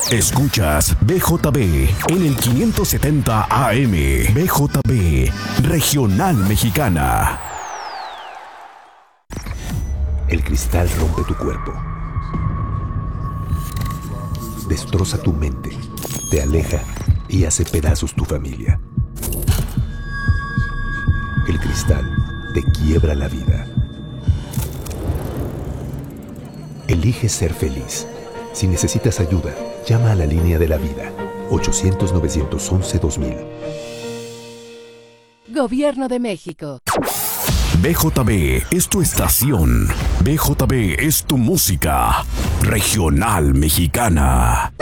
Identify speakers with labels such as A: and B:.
A: Escuchas BJB en el 570 AM. BJB, Regional Mexicana.
B: El cristal rompe tu cuerpo. Destroza tu mente, te aleja y hace pedazos tu familia. El cristal te quiebra la vida. Elige ser feliz. Si necesitas ayuda, llama a la línea de la vida, 800-911-2000.
C: Gobierno de México.
A: BJB es tu estación. BJB es tu música. Regional Mexicana.